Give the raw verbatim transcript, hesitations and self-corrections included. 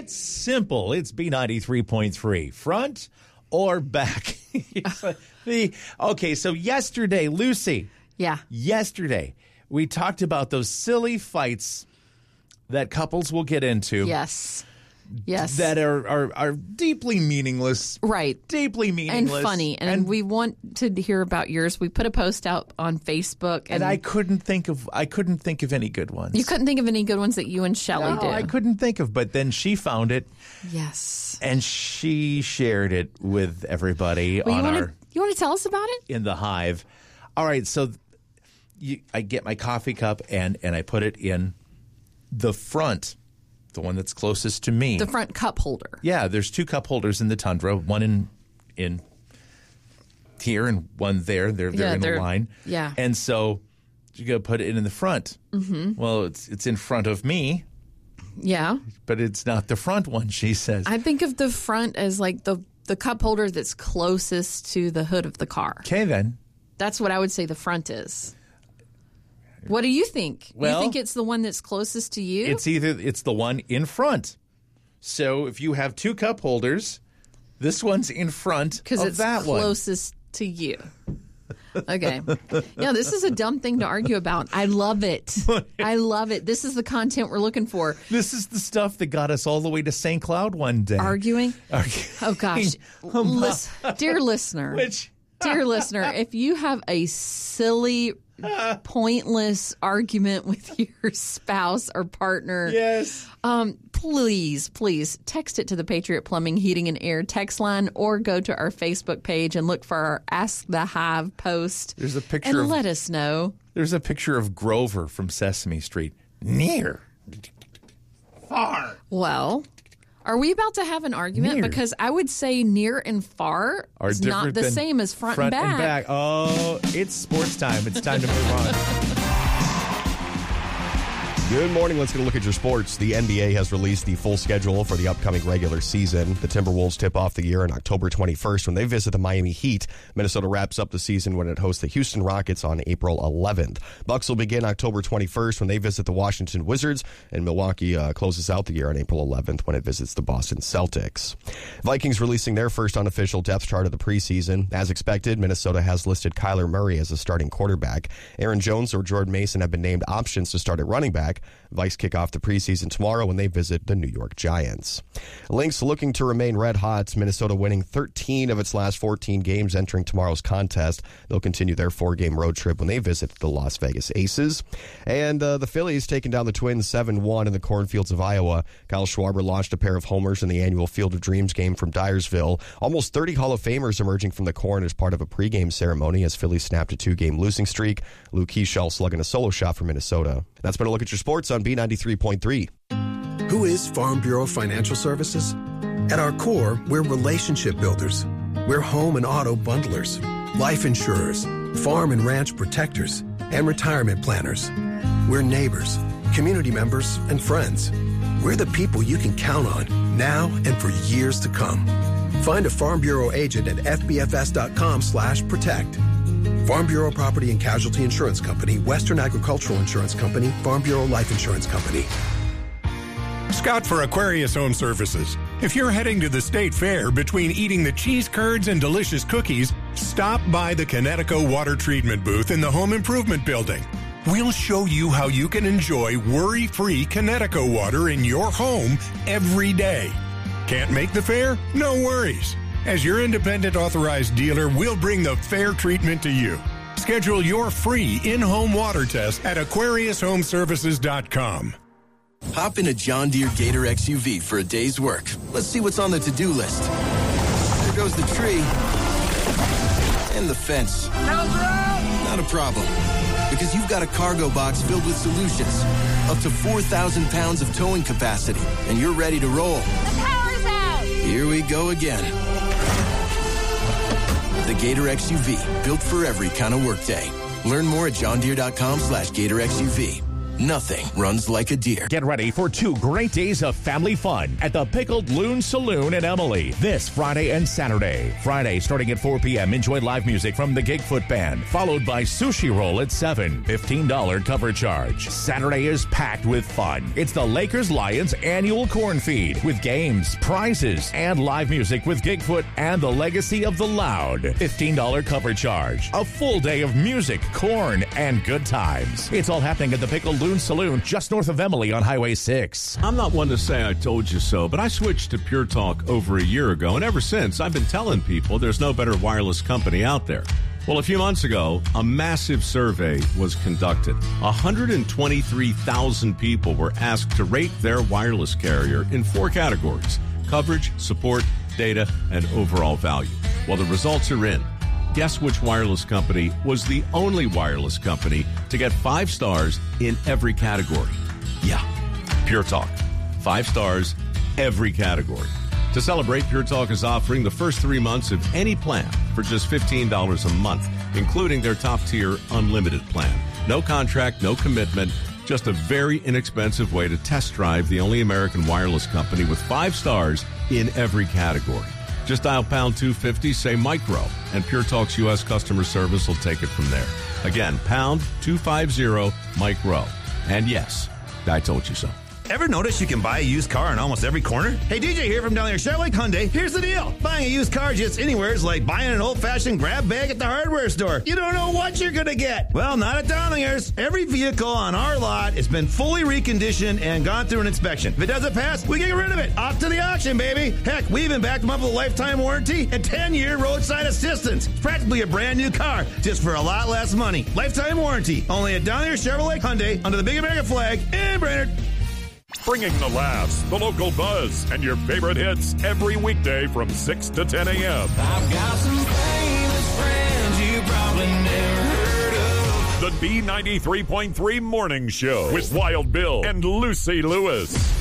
It's simple. It's B ninety-three point three. Front or back? the Okay, so yesterday, Lucy. Yeah. Yesterday, we talked about those silly fights that couples will get into. Yes. Yes. That are, are, are deeply meaningless. Right. Deeply meaningless. And funny. And, and we want to hear about yours. We put a post out on Facebook. And And, I couldn't think of I couldn't think of any good ones. You couldn't think of any good ones that you and Shelley no, did. I couldn't think of, but then she found it. Yes. And she shared it with everybody well, on you wanna, our You want to tell us about it? In the Hive. All right, so you, I get my coffee cup and, and I put it in the front, the one that's closest to me. The front cup holder. Yeah, there's two cup holders in the Tundra, one in in here and one there. They're they're yeah, in they're, a line. Yeah. And so you got to put it in the front. Mm-hmm. Well, it's it's in front of me. Yeah. But it's not the front one, she says. I think of the front as like the the cup holder that's closest to the hood of the car. Okay, then. That's what I would say the front is. What do you think? Well, you think it's the one that's closest to you? It's either it's the one in front. So if you have two cup holders, this one's in front of it's that one. Because it's closest to you. Okay. Yeah, this is a dumb thing to argue about. I love it. I love it. This is the content we're looking for. This is the stuff that got us all the way to Saint Cloud one day. Arguing? Arguing. Oh, gosh. Lis- dear listener. Which? Dear listener, if you have a silly, pointless argument with your spouse or partner, yes, um, please, please text it to the Patriot Plumbing, Heating, and Air text line, or go to our Facebook page and look for our Ask the Hive post. There's a picture and of, let us know. There's a picture of Grover from Sesame Street. Near, far. Well, are we about to have an argument? Near. Because I would say near and far Are is not the than same as front, front and back. and back. Oh, it's sports time. It's time to move on. Good morning. Let's get a look at your sports. The N B A has released the full schedule for the upcoming regular season. The Timberwolves tip off the year on October twenty-first when they visit the Miami Heat. Minnesota wraps up the season when it hosts the Houston Rockets on April eleventh. Bucks will begin October twenty-first when they visit the Washington Wizards, and Milwaukee uh, closes out the year on April eleventh when it visits the Boston Celtics. Vikings releasing their first unofficial depth chart of the preseason. As expected, Minnesota has listed Kyler Murray as a starting quarterback. Aaron Jones or Jordan Mason have been named options to start at running back. Vikes kick off the preseason tomorrow when they visit the New York Giants. Lynx looking to remain red hot. Minnesota winning thirteen of its last fourteen games entering tomorrow's contest. They'll continue their four-game road trip when they visit the Las Vegas Aces. And uh, the Phillies taking down the Twins seven one in the cornfields of Iowa. Kyle Schwarber launched a pair of homers in the annual Field of Dreams game from Dyersville. Almost thirty Hall of Famers emerging from the corn as part of a pregame ceremony as Phillies snapped a two-game losing streak. Luke Keeschall slugging a solo shot for Minnesota. That's been a look at your sports on B ninety-three point three. Who is Farm Bureau Financial Services? At our core, we're relationship builders. We're home and auto bundlers, life insurers, farm and ranch protectors, and retirement planners. We're neighbors, community members, and friends. We're the people you can count on now and for years to come. Find a Farm Bureau agent at f b f s dot com slash protect. Farm Bureau Property and Casualty Insurance Company, Western Agricultural Insurance Company, Farm Bureau Life Insurance Company. Scott for Aquarius Home Services. If you're heading to the state fair between eating the cheese curds and delicious cookies, stop by the Connecticut Water Treatment booth in the Home Improvement Building. We'll show you how you can enjoy worry-free Connecticut water in your home every day. Can't make the fair? No worries. As your independent authorized dealer, we'll bring the fair treatment to you. Schedule your free in-home water test at aquarius home services dot com. Hop in a John Deere Gator X U V for a day's work. Let's see what's on the to-do list. There goes the tree. And the fence. Not a problem. Because you've got a cargo box filled with solutions. Up to four thousand pounds of towing capacity. And you're ready to roll. The power's out! Here we go again. The Gator X U V, built for every kind of workday. Learn more at john deere dot com slash gator X U V. nothing runs like a deer. Get ready for two great days of family fun at the Pickled Loon Saloon in Emily this Friday and Saturday. Friday, starting at four p.m., enjoy live music from the Gigfoot Band, followed by Sushi Roll at seven, fifteen dollars cover charge. Saturday is packed with fun. It's the Lakers-Lions annual corn feed with games, prizes, and live music with Gigfoot and the Legacy of the Loud. fifteen dollars cover charge. A full day of music, corn, and good times. It's all happening at the Pickled Loon Saloon just north of Emily on Highway six. I'm not one to say I told you so, but I switched to Pure Talk over a year ago, and ever since I've been telling people there's no better wireless company out there. Well, a few months ago, a massive survey was conducted. one hundred twenty-three thousand people were asked to rate their wireless carrier in four categories: coverage, support, data, and overall value. Well, the results are in. Guess which wireless company was the only wireless company to get five stars in every category? Yeah, Pure Talk. Five stars, every category. To celebrate, Pure Talk is offering the first three months of any plan for just fifteen dollars a month, including their top-tier unlimited plan. No contract, no commitment, just a very inexpensive way to test drive the only American wireless company with five stars in every category. Just dial pound two fifty, say micro, and Pure Talk's U S customer service will take it from there. Again, pound two fifty, micro. And yes, I told you so. Ever notice you can buy a used car in almost every corner? Hey, D J here from down there, Chevrolet Hyundai. Here's the deal. Buying a used car just anywhere is like buying an old-fashioned grab bag at the hardware store. You don't know what you're going to get. Well, not at Downingers. Every vehicle on our lot has been fully reconditioned and gone through an inspection. If it doesn't pass, we get rid of it. Off to the auction, baby. Heck, we even backed them up with a lifetime warranty and ten-year roadside assistance. It's practically a brand new car, just for a lot less money. Lifetime warranty. Only at Downingers Chevrolet Hyundai under the Big American flag in Brainerd. Bringing the laughs, the local buzz, and your favorite hits every weekday from six to ten a.m. I've got some famous friends you probably never heard of. The B ninety-three point three Morning Show with Wild Bill and Lucy Lewis.